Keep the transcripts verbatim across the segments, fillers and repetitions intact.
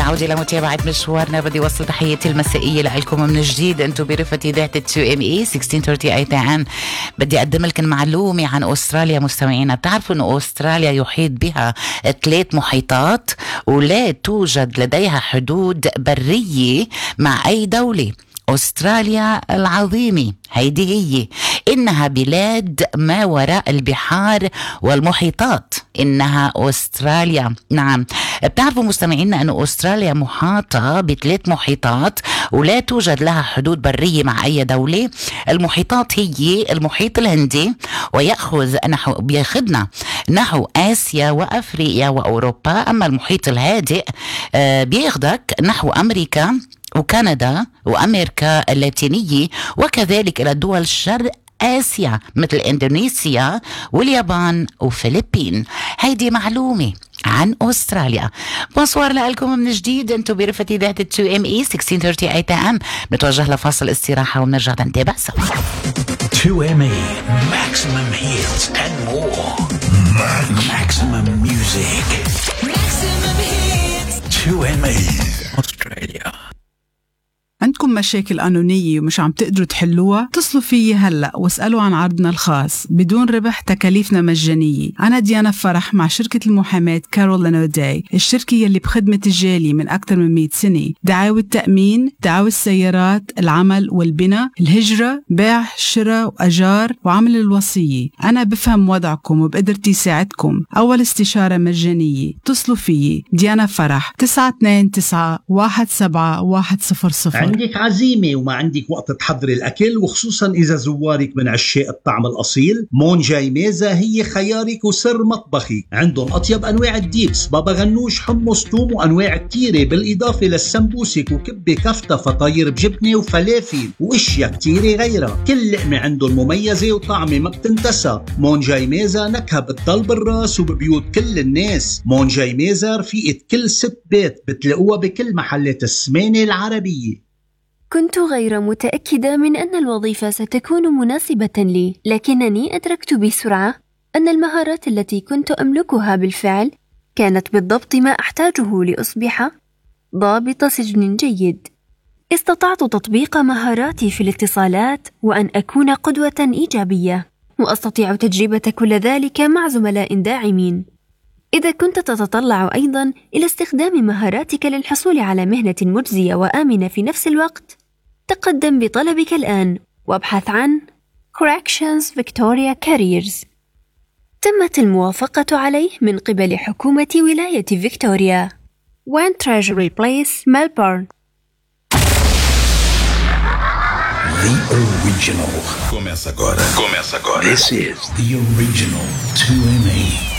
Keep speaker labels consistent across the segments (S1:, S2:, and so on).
S1: العودة لمتابعة مشوارنا. بدي وصل تحياتي المسائية لكم من جديد. انتم برفة إذاعة تو إم إي ستة عشر ثلاثين اي ام. بدي أقدم لكم معلومة عن أستراليا مستمعينا. بتعرفوا أن أستراليا يحيط بها ثلاث محيطات ولا توجد لديها حدود برية مع أي دولة. أستراليا العظيمة هيدي هي إنها بلاد ما وراء البحار والمحيطات. إنها أستراليا. نعم، بتعرفوا مستمعينا أن أستراليا محاطة بثلاث محيطات ولا توجد لها حدود برية مع أي دولة. المحيطات هي المحيط الهندي ويأخذ نحو بياخدنا نحو آسيا وأفريقيا وأوروبا. أما المحيط الهادئ بياخدك نحو أمريكا وكندا وأمريكا اللاتينية وكذلك إلى دول شرق آسيا مثل إندونيسيا واليابان وفلبين. هيدي معلومة عن أستراليا. بونسوار لكم من جديد. انتو برفة إذاعة تو إم إي ستة عشر ثلاثين اي ام. نتوجه لفاصل استراحة ونرجع نتابع سوا.
S2: تو إم إي Maximum hits and more. Maximum music. Maximum hits. تو إم إي Australia.
S3: عندكم مشاكل قانونية ومش عم تقدروا تحلوها؟ اتصلوا فيي هلأ واسألوا عن عرضنا الخاص بدون ربح، تكاليفنا مجانية. أنا ديانا فرح مع شركة المحاماة كارول لانوداي، الشركة يلي بخدمة الجالي من أكثر من مئة سنة. دعاوى التأمين، دعاوى السيارات، العمل والبناء، الهجرة، بيع، شراء وأجار وعمل الوصية. أنا بفهم وضعكم وبقدرتي ساعدكم. أول استشارة مجانية. اتصلوا فيي ديانا فرح تسعة اثنين تسعة واحد سبعة واحد صفر صفر.
S4: عندك عزيمة وما عندك وقت تحضري الأكل، وخصوصا إذا زوارك من عشاق الطعم الأصيل، مون جاي ميزة هي خيارك وسر مطبخي. عندهم أطيب أنواع الديبس، بابا غنوش، حمص، توم وأنواع كتيرة، بالإضافة للسمبوسك وكبة كفتة، فطاير بجبنة وفلافل وإشياء كتيرة غيرها. كل لقمة عندهم مميزة وطعمة ما بتنتسى. مون جاي ميزة نكهة بتضل بالراس وببيوت كل الناس. مون جاي ميزة رفيقة كل ست بيت، بتلاقوها بكل محلات السمانة العربية.
S5: كنت غير متأكدة من أن الوظيفة ستكون مناسبة لي، لكنني أدركت بسرعة أن المهارات التي كنت أملكها بالفعل كانت بالضبط ما أحتاجه لأصبح ضابط سجن جيد. استطعت تطبيق مهاراتي في الاتصالات وأن أكون قدوة إيجابية، وأستطيع تجربة كل ذلك مع زملاء داعمين. إذا كنت تتطلع أيضاً إلى استخدام مهاراتك للحصول على مهنة مجزية وآمنة في نفس الوقت، تقدم بطلبك الآن وابحث عن Corrections Victoria Careers. تمت الموافقة عليه من قبل حكومة ولاية فيكتوريا. One Treasury Place, Melbourne.
S2: The original. Começa agora. Começa agora. This is the original تو إم إي.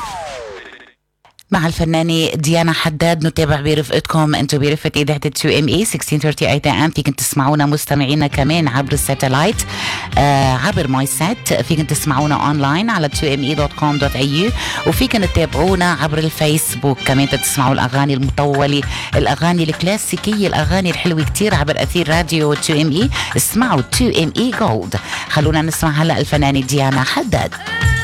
S1: مع الفنانة ديانا حداد نتابع برفقتكم. انتو برفقة إذاعة تو إم إي ستة عشر ثلاثين اي ام. فيكن تسمعونا مستمعينا كمان عبر الساتلايت، آه عبر ماي سات. فيكن تسمعونا اونلاين على تو إم إي دوت كوم دوت إيه يو، وفيكن تتابعونا عبر الفيسبوك كمان تسمعوا الأغاني المطولة، الأغاني الكلاسيكية، الأغاني الحلوة كتير عبر أثير راديو تو إم إي. اسمعوا تو إم إي جولد. خلونا نسمع هلأ الفنانة ديانا حداد.